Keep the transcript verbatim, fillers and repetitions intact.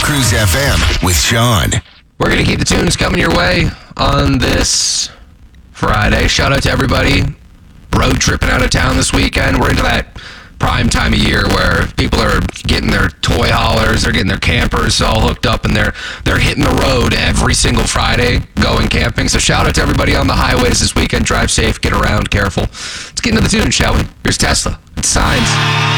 Cruise F M with Sean. We're going to keep the tunes coming your way on this Friday. Shout out to everybody road tripping out of town this weekend. We're into that prime time of year where people are getting their toy haulers, they're getting their campers all hooked up, and they're they're hitting the road every single Friday going camping. So shout out to everybody on the highways this weekend. Drive safe, get around, careful. Let's get into the tune, shall we? Here's Tesla. It's Signs.